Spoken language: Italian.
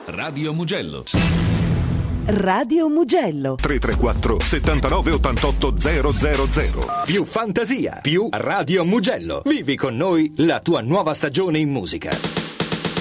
Radio Mugello. Radio Mugello 334 79 88 000. Più fantasia, più Radio Mugello. Vivi con noi la tua nuova stagione in musica.